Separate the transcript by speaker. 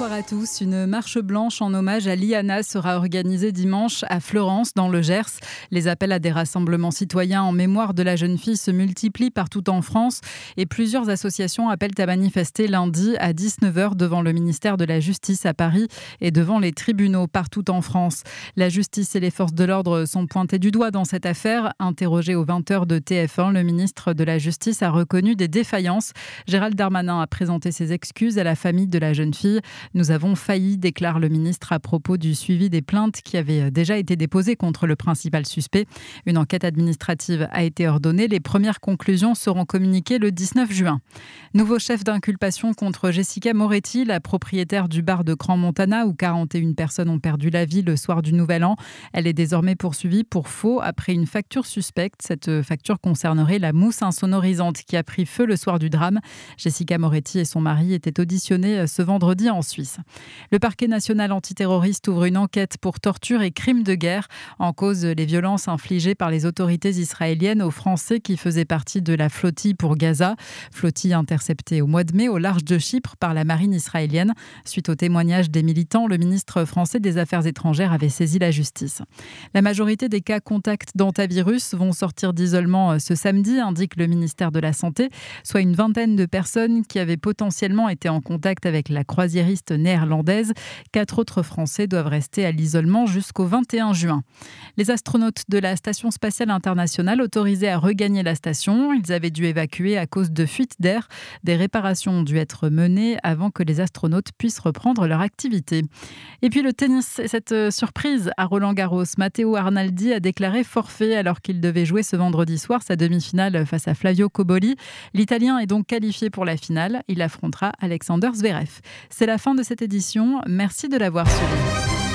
Speaker 1: Bonsoir à tous. Une marche blanche en hommage à Liana sera organisée dimanche à Fleurance, dans le Gers. Les appels à des rassemblements citoyens en mémoire de la jeune fille se multiplient partout en France et plusieurs associations appellent à manifester lundi à 19h devant le ministère de la Justice à Paris et devant les tribunaux partout en France. La justice et les forces de l'ordre sont pointés du doigt dans cette affaire. Interrogé aux 20h de TF1, le ministre de la Justice a reconnu des défaillances. Gérald Darmanin a présenté ses excuses à la famille de la jeune fille. Nous avons failli, déclare le ministre à propos du suivi des plaintes qui avaient déjà été déposées contre le principal suspect. Une enquête administrative a été ordonnée. Les premières conclusions seront communiquées le 19 juin. Nouveau chef d'inculpation contre Jessica Moretti, la propriétaire du bar de Crans-Montana où 41 personnes ont perdu la vie le soir du Nouvel An. Elle est désormais poursuivie pour faux après une facture suspecte. Cette facture concernerait la mousse insonorisante qui a pris feu le soir du drame. Jessica Moretti et son mari étaient auditionnés ce vendredi en Suisse. Le parquet national antiterroriste ouvre une enquête pour torture et crimes de guerre. En cause, les violences infligées par les autorités israéliennes aux Français qui faisaient partie de la flottille pour Gaza. Flottille interceptée au mois de mai au large de Chypre par la marine israélienne. Suite au témoignage des militants, le ministre français des Affaires étrangères avait saisi la justice. La majorité des cas contacts d'hantavirus vont sortir d'isolement ce samedi, indique le ministère de la Santé, soit une vingtaine de personnes qui avaient potentiellement été en contact avec la croisiériste néerlandaise. 4 autres Français doivent rester à l'isolement jusqu'au 21 juin. Les astronautes de la Station spatiale internationale autorisés à regagner la station, ils avaient dû évacuer à cause de fuites d'air. Des réparations ont dû être menées avant que les astronautes puissent reprendre leur activité. Et puis le tennis, cette surprise à Roland-Garros. Matteo Arnaldi a déclaré forfait alors qu'il devait jouer ce vendredi soir sa demi-finale face à Flavio Cobolli. L'Italien est donc qualifié pour la finale. Il affrontera Alexander Zverev. C'est la fin de cette édition. Merci de l'avoir suivi.